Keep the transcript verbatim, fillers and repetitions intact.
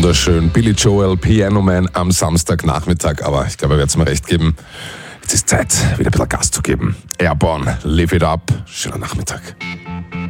Wunderschön. Billy Joel, Piano Man am Samstagnachmittag. Aber ich glaube, er wird es mir recht geben. Jetzt ist Zeit, wieder ein bisschen Gas zu geben. Airborne, Live It Up. Schöner Nachmittag.